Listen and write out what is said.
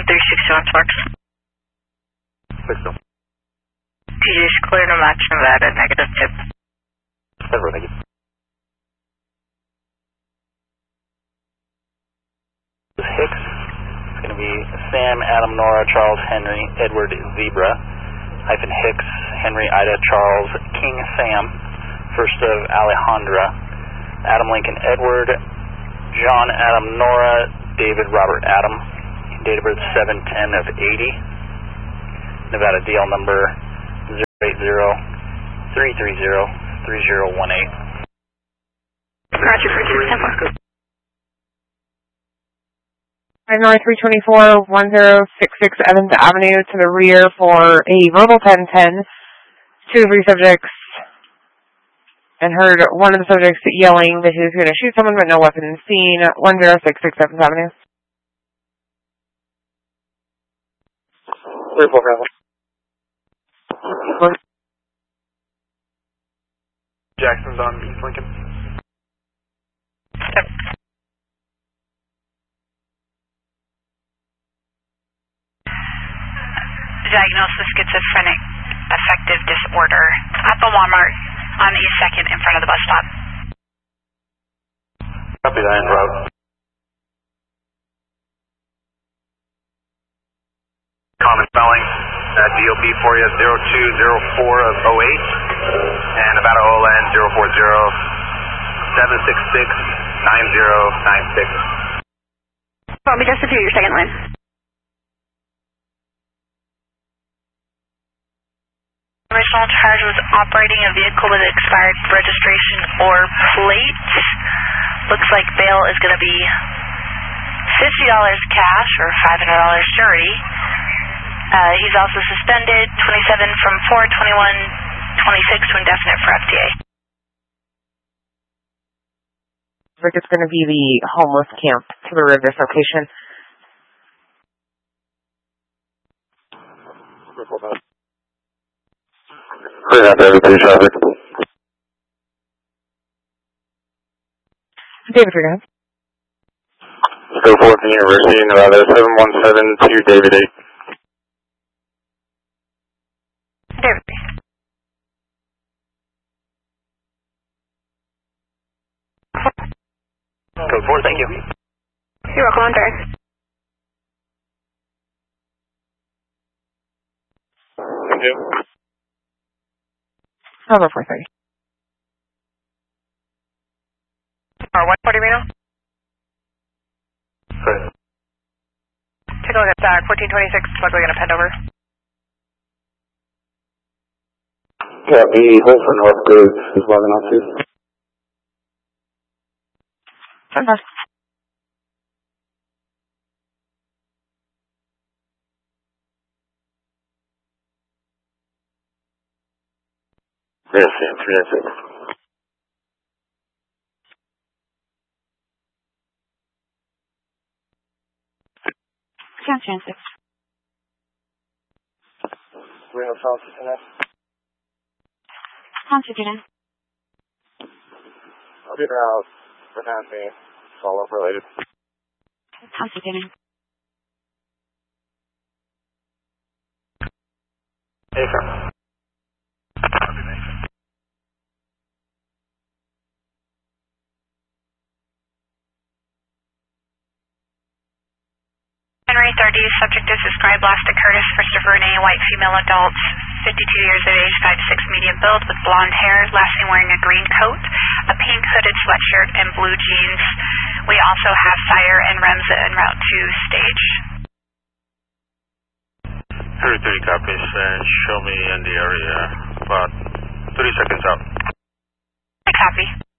361 Sparks. 6 TJ's clear to match Nevada, negative tip. Denver, thank you. Hicks, it's going to be Sam, Adam, Nora, Charles, Henry, Edward, Zebra, hyphen Hicks, Henry, Ida, Charles, King, Sam, first of Alejandra, Adam, Lincoln, Edward, John, Adam, Nora, David, Robert, Adam, date of birth 7/10 of 80, Nevada DL number 080-330-3018. Roger, for 324-1066 Evans Avenue to the rear for a verbal 1010. 2 of 3 subjects, and heard one of the subjects yelling that he was going to shoot someone but no weapon seen. 1066 Evans Avenue. 3-4. Jackson's on East Lincoln. Yep. Diagnosis schizophrenic affective disorder at the Walmart on East 2nd in front of the bus stop. Copy that, en route. Common spelling at DOB for you 0204 of 08 and Nevada OLN 040-766-9096. Want me just to do your second line? Original charge was operating a vehicle with expired registration or plate. Looks like bail is going to be $50 cash or $500 jury. He's also suspended 27 from 4/21/26 to indefinite for FTA. I think it's going to be the homeless camp to the rear of this location. Clear out there, please, traffic. David, you're good. Let's go forth to University, Nevada, 7172, David 8. David. Code 4, thank you. You're welcome, on there. Thank you. Over 430. 140 Reno. Sorry. Take a look at 1426, what we're going to pend over. Yeah, the hold for North Grove is logging on too. Yes, Sam, 396. Sam Transit. Reno South, tonight. Constituted. I'll be around for Nancy. Follow-up related. Constituted. Hey, sir. January 30th, subject is described last to Curtis Christopher Renee, white female adult, 52 years of age, 5'6", medium build, with blonde hair, last seen wearing a green coat, a pink hooded sweatshirt, and blue jeans. We also have fire and Remza en route to stage. 33 copies, show me in the area, about 30 seconds out. I copy.